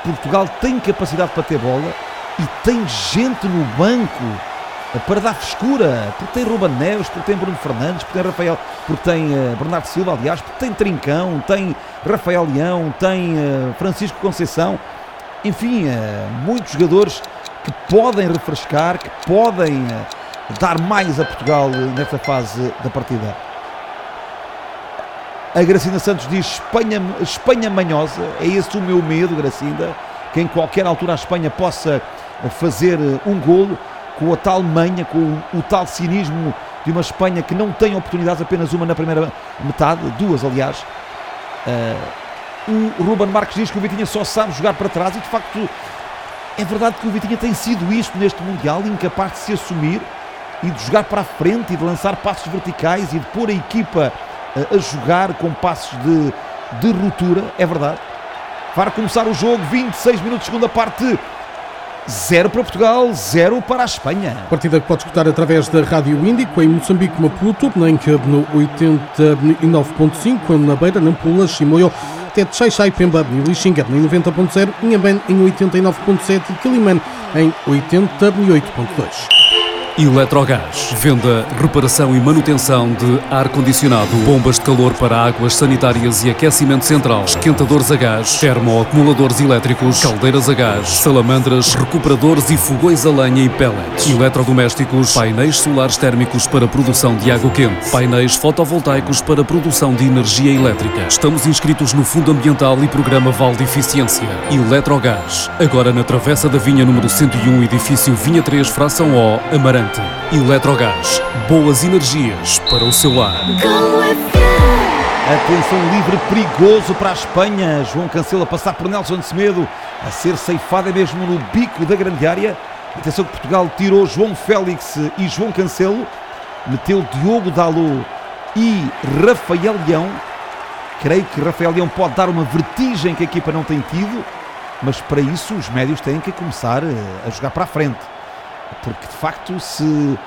Portugal tem capacidade para ter bola e tem gente no banco para dar frescura, porque tem Ruben Neves, porque tem Bruno Fernandes, porque tem Rafael, porque tem Bernardo Silva, aliás, porque tem Trincão, tem Rafael Leão, tem Francisco Conceição, enfim, muitos jogadores que podem refrescar, que podem dar mais a Portugal nesta fase da partida. A Gracinda Santos diz Espanha manhosa, é esse o meu medo, Gracinda, que em qualquer altura a Espanha possa fazer um golo, com a tal manha, com o tal cinismo de uma Espanha que não tem oportunidades, apenas uma na primeira metade, duas aliás. O Ruben Marques diz que o Vitinha só sabe jogar para trás e de facto é verdade que o Vitinha tem sido isto neste Mundial, incapaz de se assumir e de jogar para a frente e de lançar passos verticais e de pôr a equipa a jogar com passos de ruptura, é verdade. Vai começar o jogo, 26 minutos de segunda parte. 0 para Portugal, 0 para a Espanha. Partida que pode escutar através da Rádio Índico em Moçambique, Maputo, em Cabo no 89.5, na Beira, Nampula, Chimoio, Tete, Xai-Xai, Pemba e Lixinga em 90.0, Inhambane em 89.7 e Quilimane em 88.2. Eletrogás. Venda, reparação e manutenção de ar-condicionado, bombas de calor para águas sanitárias e aquecimento central, esquentadores a gás, termoacumuladores elétricos, caldeiras a gás, salamandras, recuperadores e fogões a lenha e pellets. Eletrodomésticos, painéis solares térmicos para produção de água quente, painéis fotovoltaicos para produção de energia elétrica. Estamos inscritos no Fundo Ambiental e Programa Vale de Eficiência. Eletrogás. Agora na Travessa da Vinha número 101, edifício Vinha 3, fração O, Amarante. Eletrogás, boas energias para o seu lar. Atenção, livre perigoso para a Espanha. João Cancelo a passar por Nelson Semedo, a ser ceifado mesmo no bico da grande área. Atenção que Portugal tirou João Félix e João Cancelo, meteu Diogo Dalot e Rafael Leão. Creio que Rafael Leão pode dar uma vertigem que a equipa não tem tido, mas para isso os médios têm que começar a jogar para a frente. Porque de facto se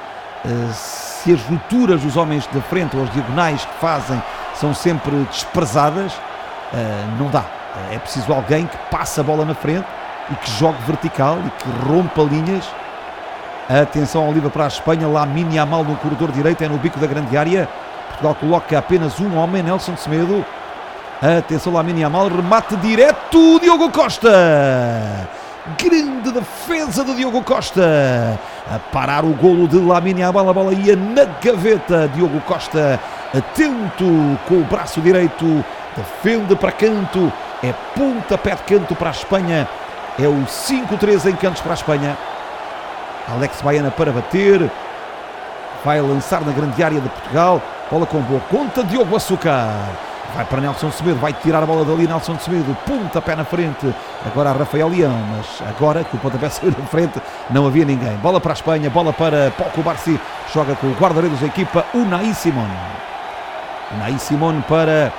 as rupturas dos homens da frente ou as diagonais que fazem são sempre desprezadas, não dá. É preciso alguém que passe a bola na frente e que jogue vertical e que rompa linhas. Atenção ao livre para a Espanha, Lamine Yamal no corredor direito, é no bico da grande área. Portugal coloca apenas um homem, Nelson Semedo. Atenção, Lamine Yamal, remate direto, Diogo Costa. Grande defesa do Diogo Costa a parar o golo de Lamine Yamal, a bola ia na gaveta. Diogo Costa atento com o braço direito, defende para canto, é pontapé de canto para a Espanha, é o 5-3 em cantos para a Espanha. Alex Baena para bater, vai lançar na grande área de Portugal, bola com boa conta, Diogo Açúcar. Vai para Nelson Semedo, vai tirar a bola dali, Nelson Semedo, pontapé na frente, agora a Rafael Leão, mas agora que o pontapé saiu na frente, não havia ninguém. Bola para a Espanha, bola para Pau Cubarsí, joga com o guarda-redes da equipa, Unai Simón. Unai Simón para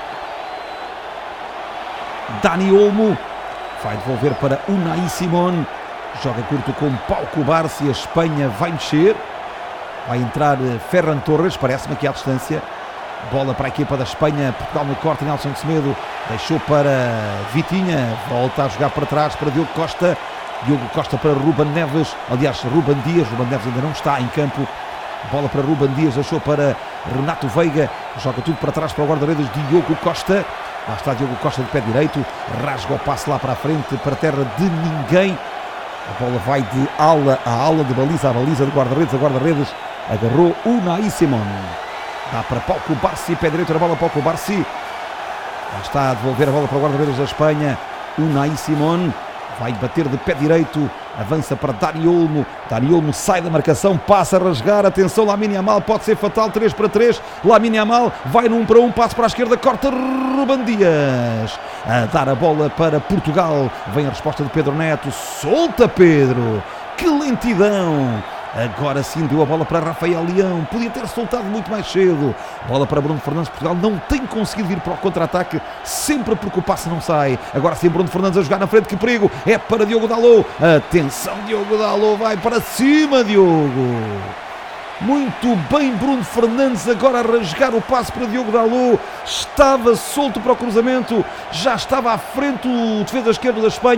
Dani Olmo, vai devolver para Unai Simón, joga curto com Pau Cubarsí, a Espanha vai mexer, vai entrar Ferran Torres, parece-me aqui à distância. Bola para a equipa da Espanha, Portugal no corte, Nelson Semedo deixou para Vitinha, volta a jogar para trás para Diogo Costa, Diogo Costa para Ruben Neves, aliás Ruben Dias ainda não está em campo, bola para Ruben Dias, deixou para Renato Veiga, joga tudo para trás para o guarda-redes Diogo Costa, lá está Diogo Costa de pé direito, rasga o passe lá para a frente, para a terra de ninguém, a bola vai de ala a ala, de baliza a baliza, de guarda-redes a guarda-redes, agarrou Unai Simón. Dá para Pau Cubarsí, pé direito da bola, Pau Cubarsí. Já está a devolver a bola para o guarda-redes da Espanha. Unai Simón vai bater de pé direito, avança para Dani Olmo. Dani Olmo sai da marcação, passa a rasgar. Atenção, Lamine Yamal, pode ser fatal, 3-3. Lamine Yamal vai no 1-1, passo para a esquerda, corta Ruben Dias. A dar a bola para Portugal. Vem a resposta de Pedro Neto. Solta Pedro. Que lentidão. Agora sim deu a bola para Rafael Leão, podia ter soltado muito mais cedo. Bola para Bruno Fernandes, Portugal não tem conseguido vir para o contra-ataque, sempre porque o passe não sai. Agora sim Bruno Fernandes a jogar na frente, que perigo, é para Diogo Dalot. Atenção, Diogo Dalot vai para cima, Diogo. Muito bem Bruno Fernandes, agora a rasgar o passe para Diogo Dalot. Estava solto para o cruzamento, já estava à frente o defesa esquerdo da Espanha.